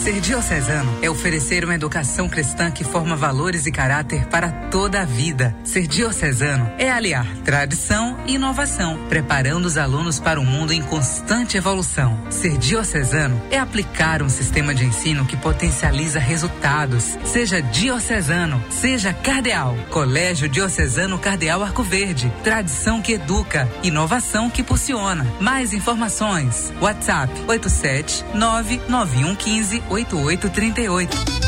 Ser diocesano é oferecer uma educação cristã que forma valores e caráter para toda a vida. Ser diocesano é aliar tradição e inovação, preparando os alunos para um mundo em constante evolução. Ser diocesano é aplicar um sistema de ensino que potencializa resultados. Seja diocesano, seja cardeal. Colégio Diocesano Cardeal Arco Verde. Tradição que educa, inovação que impulsiona. Mais informações: WhatsApp 87 99115 8838.